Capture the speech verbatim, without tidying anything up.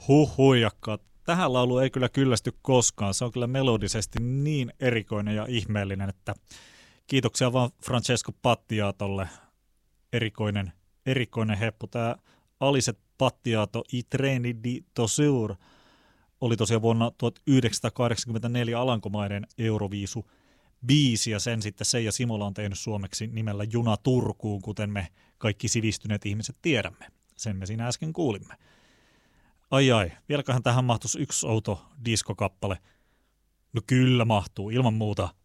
Huh huijakkaat. Tähän lauluun ei kyllä kyllästy koskaan. Se on kyllä melodisesti niin erikoinen ja ihmeellinen, että kiitoksia vaan Francesco Battiatolle. Erikoinen, erikoinen heppu. Tämä Alice Battiato I treni di Tosur oli tosiaan vuonna tuhatyhdeksänsataakahdeksankymmentäneljä Alankomaiden Euroviisu biisi, ja sen sitten Seija Simola on tehnyt suomeksi nimellä Juna Turkuun, kuten me kaikki sivistyneet ihmiset tiedämme. Sen me siinä äsken kuulimme. Ai ai, vieläköhän tähän mahtuisi yksi outo diskokappale? No kyllä mahtuu, ilman muuta.